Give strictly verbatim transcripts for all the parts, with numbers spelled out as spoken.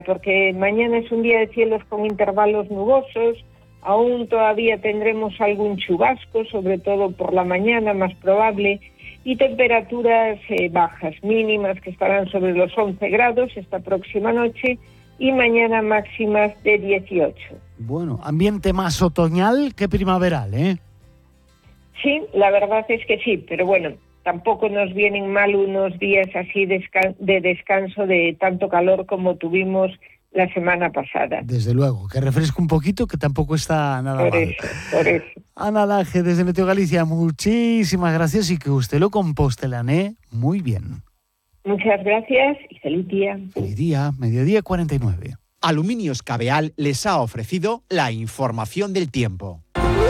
porque mañana es un día de cielos con intervalos nubosos, aún todavía tendremos algún chubasco, sobre todo por la mañana, más probable, y temperaturas eh, bajas, mínimas que estarán sobre los once grados esta próxima noche y mañana máximas de dieciocho. Bueno, ambiente más otoñal que primaveral, ¿eh? Sí, la verdad es que sí, pero bueno, tampoco nos vienen mal unos días así de descanso de tanto calor como tuvimos la semana pasada. Desde luego, que refresque un poquito, que tampoco está nada por mal. Eso, por eso. Ana Laje, desde Meteo Galicia, muchísimas gracias y que usted lo compostelané muy bien. Muchas gracias y feliz día. Feliz día, mediodía cuarenta y nueve. Aluminios Cabeal les ha ofrecido la información del tiempo.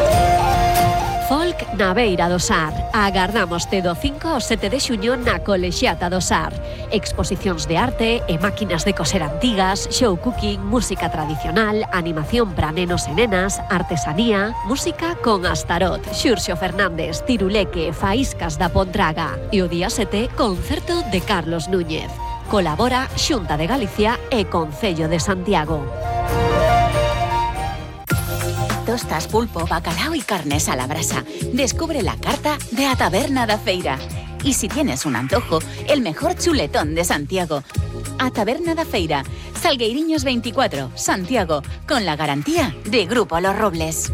Folk na beira do Sar. Agardámoste do cinco ao sete de xuño na Colexiata do Sar. Exposicións de arte e máquinas de coser antigas, show cooking, música tradicional, animación para nenos e nenas, artesanía, música con Astarot, Xurxo Fernández, Tiruleque, Faíscas da Pontraga. E o día sete, concerto de Carlos Núñez. Colabora Xunta de Galicia e Concello de Santiago. Tostas, pulpo, bacalao y carnes a la brasa. Descubre la carta de A Taberna da Feira. Y si tienes un antojo, el mejor chuletón de Santiago. A Taberna da Feira, Salgueiriños veinticuatro, Santiago, con la garantía de Grupo Los Robles.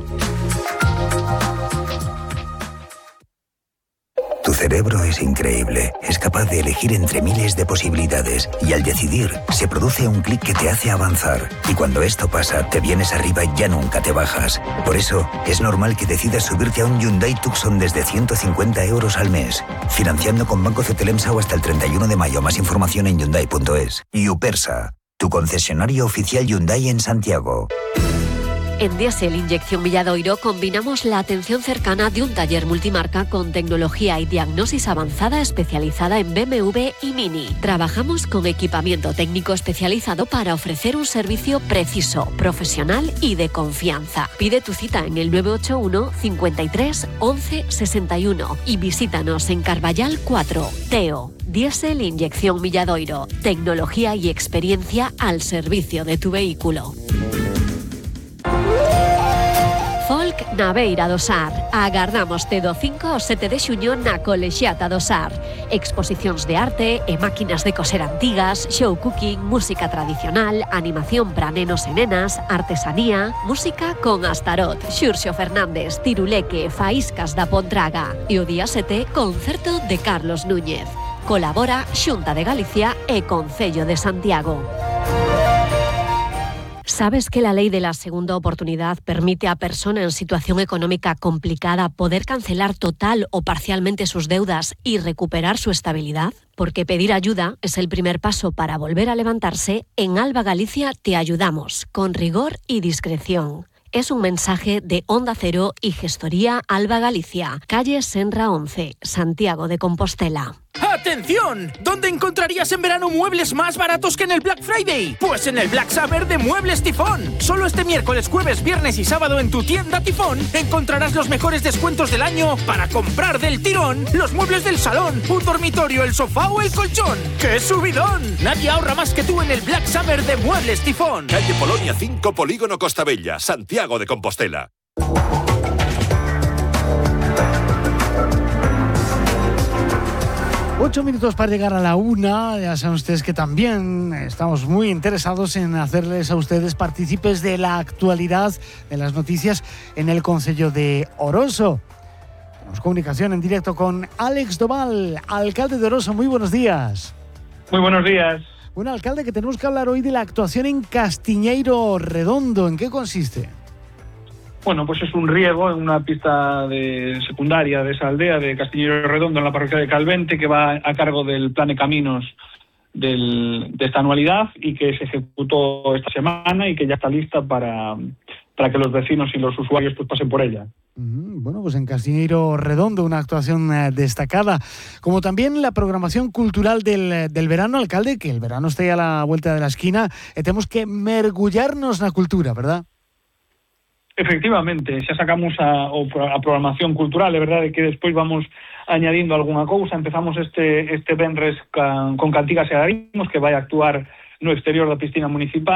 Tu cerebro es increíble, es capaz de elegir entre miles de posibilidades y al decidir se produce un clic que te hace avanzar. Y cuando esto pasa, te vienes arriba y ya nunca te bajas. Por eso, es normal que decidas subirte a un Hyundai Tucson desde ciento cincuenta euros al mes, financiando con Banco Cetelemsa hasta el treinta y uno de mayo. Más información en Hyundai punto es. Y Upersa, tu concesionario oficial Hyundai en Santiago. En Diesel Inyección Villadoiro combinamos la atención cercana de un taller multimarca con tecnología y diagnosis avanzada especializada en B M W y Mini. Trabajamos con equipamiento técnico especializado para ofrecer un servicio preciso, profesional y de confianza. Pide tu cita en el nueve ocho uno, cincuenta y tres, once, sesenta y uno y visítanos en Carballal cuatro. Teo. Diesel Inyección Villadoiro. Tecnología y experiencia al servicio de tu vehículo. Folk na beira do Sar. Agardámoste do cinco ao sete de xuño na Colexiata do Sar. Exposicións de arte e máquinas de coser antigas, show cooking, música tradicional, animación para nenos e nenas, artesanía, música con Astarot, Xurxo Fernández, Tiruleque, Faíscas da Pontraga. E o día sete, concerto de Carlos Núñez. Colabora Xunta de Galicia e Concello de Santiago. ¿Sabes que la ley de la segunda oportunidad permite a persona en situación económica complicada poder cancelar total o parcialmente sus deudas y recuperar su estabilidad? Porque pedir ayuda es el primer paso para volver a levantarse. En Alba Galicia te ayudamos, con rigor y discreción. Es un mensaje de Onda Cero y Gestoría Alba Galicia, calle Senra once, Santiago de Compostela. ¡Atención! ¿Dónde encontrarías en verano muebles más baratos que en el Black Friday? Pues en el Black Summer de Muebles Tifón. Solo este miércoles, jueves, viernes y sábado en tu tienda Tifón encontrarás los mejores descuentos del año para comprar del tirón los muebles del salón, un dormitorio, el sofá o el colchón. ¡Qué subidón! Nadie ahorra más que tú en el Black Summer de Muebles Tifón. Calle Polonia cinco, Polígono Costa Bella, Santiago de Compostela. Ocho minutos para llegar a la una. Ya saben ustedes que también estamos muy interesados en hacerles a ustedes partícipes de la actualidad, de las noticias en el Concello de Oroso. Tenemos comunicación en directo con Alex Doval, alcalde de Oroso. Muy buenos días. Muy buenos días. Bueno, alcalde, que tenemos que hablar hoy de la actuación en Castiñeiro Redondo. ¿En qué consiste? Bueno, pues es un riego en una pista de secundaria de esa aldea de Castiñeiro Redondo, en la parroquia de Calvente, que va a cargo del Plan de Caminos del, de esta anualidad y que se ejecutó esta semana y que ya está lista para, para que los vecinos y los usuarios pues pasen por ella. Bueno, pues en Castiñeiro Redondo una actuación destacada, como también la programación cultural del, del verano, alcalde, que el verano está ya a la vuelta de la esquina, e temos que mergullarnos na cultura, ¿verdad? Efectivamente, xa sacamos a, a programación cultural, é verdade que despois vamos añadindo algunha cousa. Empezamos este este venres con, con Cantigas e Agarimos, que vai actuar no exterior da piscina municipal.